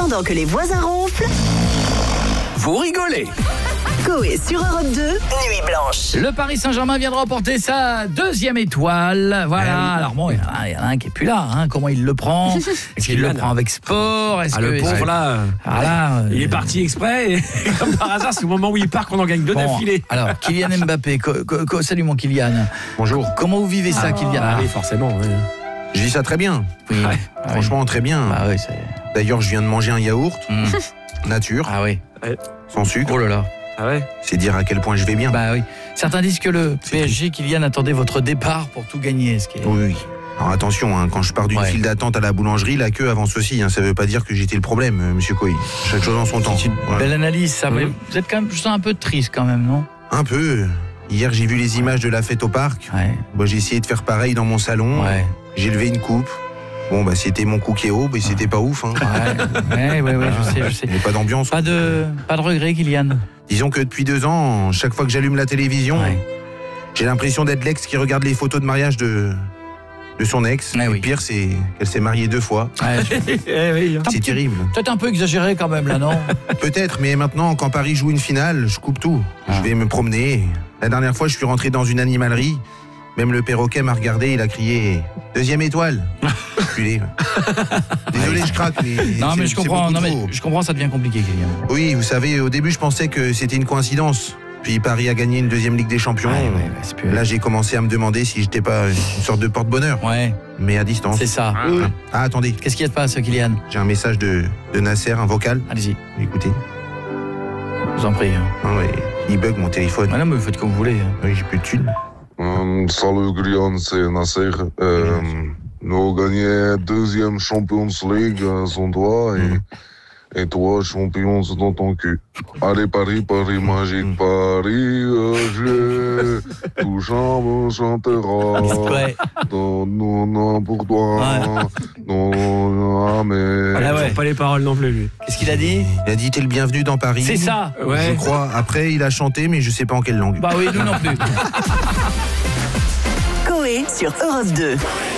Pendant que les voisins ronflent, vous rigolez. Coé sur Europe 2, Nuit Blanche. Le Paris Saint-Germain vient de remporter sa 2e étoile. Voilà. Alors bon, il y en a un qui est plus là. Comment il le prend? Est-ce qu'il le prend avec sport? Le pauvre là, il est parti exprès. Et comme par hasard, c'est au moment où il part qu'on en gagne 2 d'affilée. Alors, Kylian Mbappé. Salut mon Kylian. Bonjour. Comment vous vivez ça, Kylian? Oui, forcément. Oui. Je vis ça très bien. Oui. Franchement, très bien. Oui, D'ailleurs, je viens de manger un yaourt. Nature. Ah oui. Sans sucre. Oh là là. Ah ouais. C'est dire à quel point je vais bien. Bah oui. Certains disent que le PSG, Kylian, attendait votre départ pour tout gagner. Oui. Alors attention, quand je pars d'une file d'attente à la boulangerie, la queue avance aussi. Ça veut pas dire que j'étais le problème, monsieur Coy. Chaque chose en son temps. C'est une belle analyse, ça. Vous êtes quand même, je sens un peu triste quand même, non? Un peu. Hier, j'ai vu les images de la fête au parc. J'ai essayé de faire pareil dans mon salon. J'ai levé une coupe. Bon, c'était mon coup qui est haut, mais c'était pas ouf. Ouais, je sais. Il n'y a pas d'ambiance. Pas de regret, Kylian. Disons que depuis 2 ans, chaque fois que j'allume la télévision, j'ai l'impression d'être l'ex qui regarde les photos de mariage de son ex. Le pire, c'est qu'elle s'est mariée 2 fois. C'est terrible. Peut-être un peu exagéré quand même, là, non? Peut-être, mais maintenant, quand Paris joue une finale, je coupe tout. Je vais me promener. La dernière fois, je suis rentré dans une animalerie. Même le perroquet m'a regardé, il a crié « 2e étoile !» Désolé, je craque, mais... Non, mais je comprends, je comprends, ça devient compliqué, Kylian. Oui, vous savez, au début, je pensais que c'était une coïncidence. Puis Paris a gagné une 2e Ligue des Champions. Là, j'ai commencé à me demander si j'étais pas une sorte de porte-bonheur. Mais à distance. C'est ça. Ah, attendez. Qu'est-ce qu'il y a de passe, Kylian? J'ai un message de Nasser, un vocal. Allez-y. Écoutez. Je vous en prie. Il bug mon téléphone. Non, mais vous faites comme vous voulez. Oui, j'ai plus de thunes. Salut Kylian, c'est Nasser. Nous gagné 2e Champions League sans toi et toi champion dans ton cul. Allez Paris, Paris magique, Paris, tout chambre chantera. Non pour toi. Non, mais. Pas les paroles non plus, lui. Qu'est-ce qu'il a dit? Il a dit t'es le bienvenu dans Paris. C'est ça. Je crois. Après, il a chanté, mais je sais pas en quelle langue. Bah oui, nous non plus. Coé sur Europe 2.